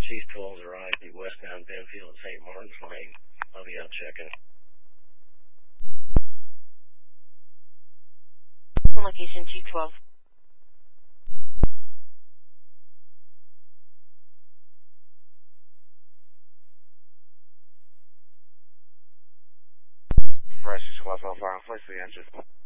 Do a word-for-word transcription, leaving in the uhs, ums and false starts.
Chief twelve's arrived at westbound Benfield at Saint Martin's Lane. I'll be out checking. Location Chief twelve. Fresh, Squad twelve, fire on place, the engine.